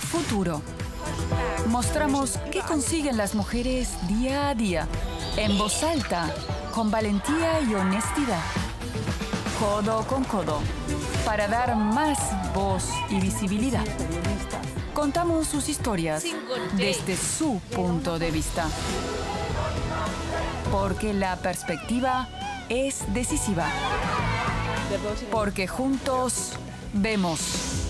futuro. Mostramos qué consiguen las mujeres día a día, en voz alta, con valentía y honestidad. Codo con codo, para dar más voz y visibilidad. Contamos sus historias desde su punto de vista. Porque la perspectiva es decisiva. Porque juntos vemos.